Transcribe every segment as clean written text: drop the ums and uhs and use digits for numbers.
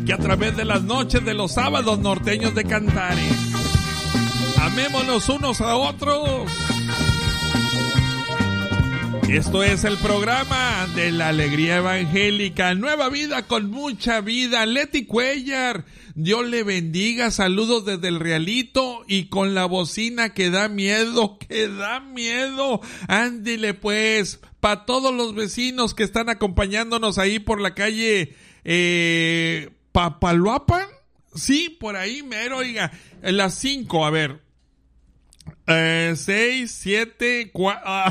aquí a través de las noches de los sábados norteños de Cantares. Amémonos unos a otros. Esto es el programa de la alegría evangélica, nueva vida con mucha vida. Leti Cuellar, Dios le bendiga, saludos desde el Realito y con la bocina que da miedo, Ándele pues, para todos los vecinos que están acompañándonos ahí por la calle Papaloapan, sí, por ahí mero, oiga, en las 5, a ver, 6, 7, 4,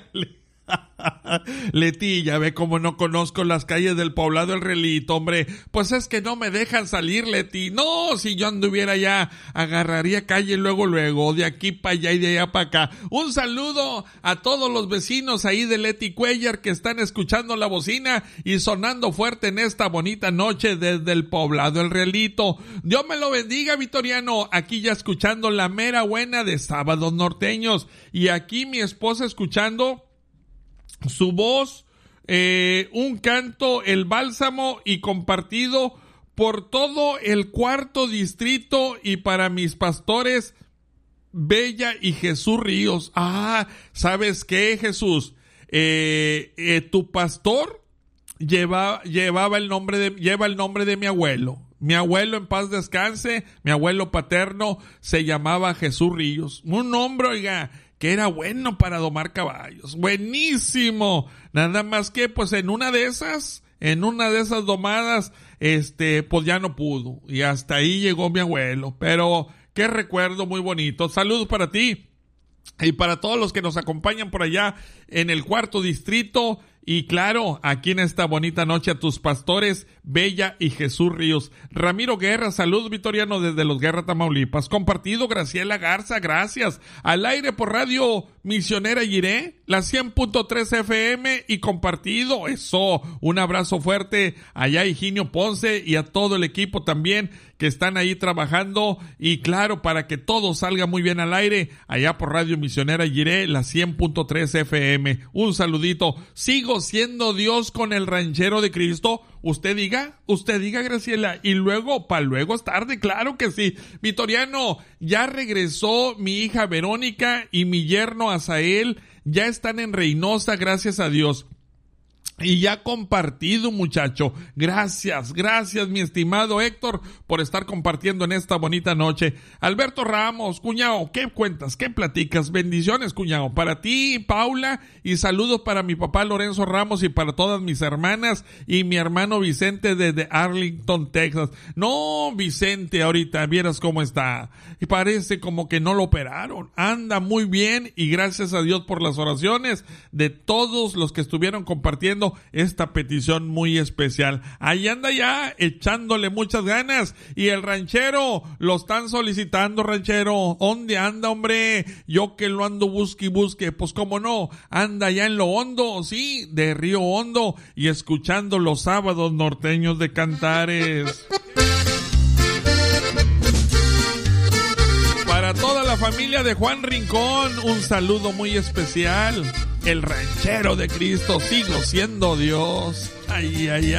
Leti, ya ve cómo no conozco las calles del poblado El Realito, hombre. Pues es que no me dejan salir, Leti. No, si yo anduviera ya, agarraría calle luego, de aquí para allá y de allá para acá. Un saludo a todos los vecinos ahí de Leti Cuellar que están escuchando la bocina y sonando fuerte en esta bonita noche desde el poblado El Realito. Dios me lo bendiga, Vitoriano. Aquí ya escuchando la mera buena de Sábados Norteños. Y aquí mi esposa escuchando su voz, un canto, el bálsamo y compartido por todo el cuarto distrito y para mis pastores Bella y Jesús Ríos. Ah, ¿sabes qué, Jesús? Tu pastor lleva el nombre de mi abuelo. Mi abuelo en paz descanse, mi abuelo paterno se llamaba Jesús Ríos. Un hombre, oiga, que era bueno para domar caballos, buenísimo, nada más que pues en una de esas domadas, pues ya no pudo, y hasta ahí llegó mi abuelo, pero qué recuerdo muy bonito. Saludos para ti, y para todos los que nos acompañan por allá en el cuarto distrito, y claro, aquí en esta bonita noche a tus pastores, Bella y Jesús Ríos. Ramiro Guerra, saludos, Vitoriano, desde Los Guerra, Tamaulipas. Compartido, Graciela Garza, gracias. Al aire por Radio Misionera Jiré, la 100.3 FM y compartido, eso. Un abrazo fuerte allá a Higinio Ponce y a todo el equipo también que están ahí trabajando. Y claro, para que todo salga muy bien al aire, allá por Radio Misionera Jiré, la 100.3 FM. Un saludito. Sigo siendo Dios con el ranchero de Cristo. Usted diga, Graciela, y luego es tarde, claro que sí. Vitoriano, ya regresó mi hija Verónica y mi yerno Asael, ya están en Reynosa, gracias a Dios. Y ya compartido, muchacho. Gracias, mi estimado Héctor, por estar compartiendo en esta bonita noche. Alberto Ramos, cuñado, ¿qué cuentas? ¿Qué platicas? Bendiciones, cuñado, para ti, Paula, y saludos para mi papá Lorenzo Ramos y para todas mis hermanas y mi hermano Vicente desde Arlington, Texas. No, Vicente, ahorita vieras cómo está. Y parece como que no lo operaron. Anda muy bien y gracias a Dios por las oraciones de todos los que estuvieron compartiendo esta petición muy especial. Ahí anda ya echándole muchas ganas y el ranchero lo están solicitando. Ranchero, ¿dónde anda, hombre? Yo que lo ando busque, pues cómo no, anda ya en lo hondo, sí, de Río Hondo y escuchando los Sábados Norteños de Cantares. Para toda la familia de Juan Rincón, un saludo muy especial. El ranchero de Cristo, sigo siendo Dios. Ay.